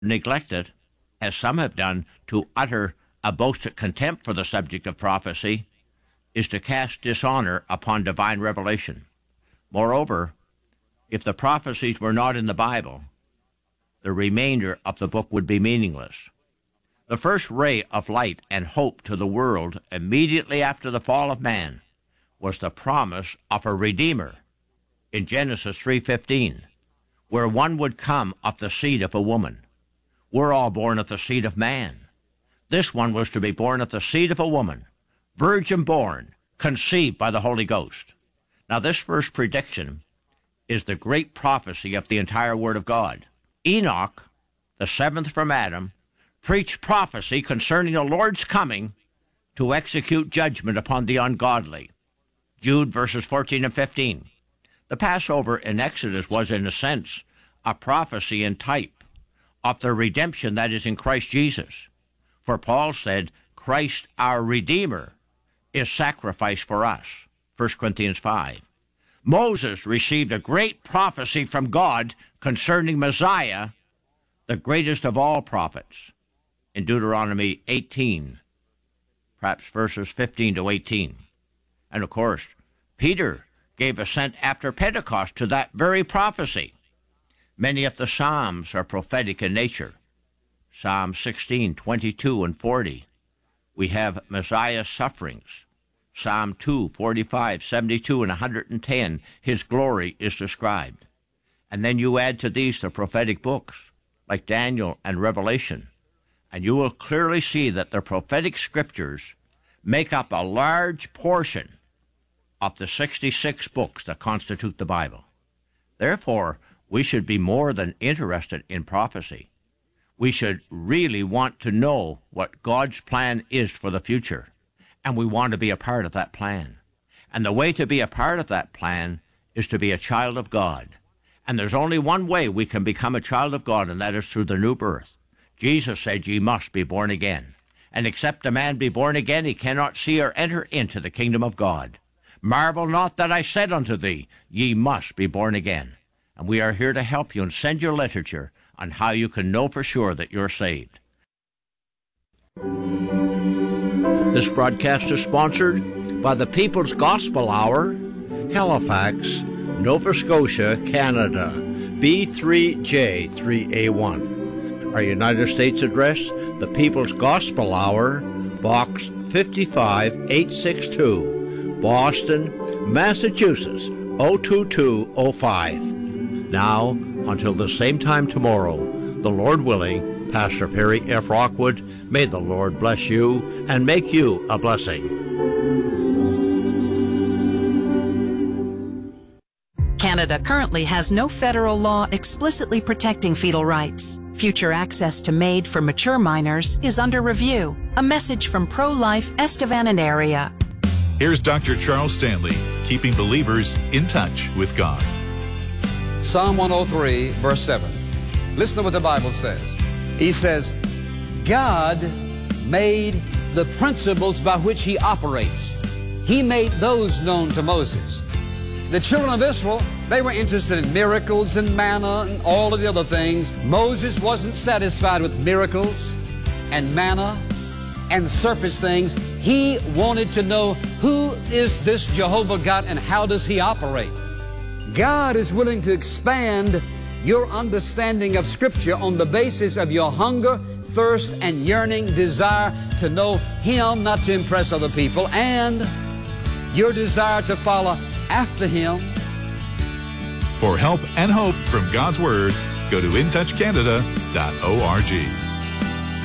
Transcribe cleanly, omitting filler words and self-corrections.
neglect it, as some have done, to utter a boasted contempt for the subject of prophecy, is to cast dishonor upon divine revelation. Moreover, if the prophecies were not in the Bible, the remainder of the book would be meaningless. The first ray of light and hope to the world immediately after the fall of man was the promise of a Redeemer in Genesis 3:15, where one would come of the seed of a woman. We're all born of the seed of man. This one was to be born of the seed of a woman, virgin born, conceived by the Holy Ghost. Now this first prediction is the great prophecy of the entire Word of God. Enoch, the seventh from Adam, preached prophecy concerning the Lord's coming to execute judgment upon the ungodly. Jude verses 14 and 15. The Passover in Exodus was, in a sense, a prophecy and type of the redemption that is in Christ Jesus. For Paul said, Christ our Redeemer is sacrificed for us. 1 Corinthians 5. Moses received a great prophecy from God concerning Messiah, the greatest of all prophets, in Deuteronomy 18, perhaps verses 15 to 18. And of course, Peter gave assent after Pentecost to that very prophecy. Many of the Psalms are prophetic in nature. Psalm 16, 22, and 40. We have Messiah's sufferings. Psalm 2, 45, 72, and 110, his glory is described. And then you add to these the prophetic books, like Daniel and Revelation, and you will clearly see that the prophetic scriptures make up a large portion of the 66 books that constitute the Bible. Therefore, we should be more than interested in prophecy. We should really want to know what God's plan is for the future, and we want to be a part of that plan. And the way to be a part of that plan is to be a child of God. And there's only one way we can become a child of God, and that is through the new birth. Jesus said, ye must be born again. And except a man be born again, he cannot see or enter into the kingdom of God. Marvel not that I said unto thee, ye must be born again. And we are here to help you and send you literature on how you can know for sure that you're saved. This broadcast is sponsored by the People's Gospel Hour, Halifax, Nova Scotia, Canada, B3J3A1. Our United States address, the People's Gospel Hour, Box 55862, Boston, Massachusetts, 02205. Now, until the same time tomorrow, the Lord willing, Pastor Perry F. Rockwood, may the Lord bless you and make you a blessing. Canada currently has no federal law explicitly protecting fetal rights. Future access to MAID for mature minors is under review. A message from Pro-Life Estevan and area. Here's Dr. Charles Stanley, keeping believers in touch with God. Psalm 103, verse 7. Listen to what the Bible says. He says, God made the principles by which He operates. He made those known to Moses. The children of Israel, they were interested in miracles and manna and all of the other things. Moses wasn't satisfied with miracles and manna and surface things. He wanted to know, who is this Jehovah God and how does He operate? God is willing to expand your understanding of Scripture on the basis of your hunger, thirst, and yearning desire to know Him, not to impress other people, and your desire to follow after Him. For help and hope from God's Word, go to intouchcanada.org.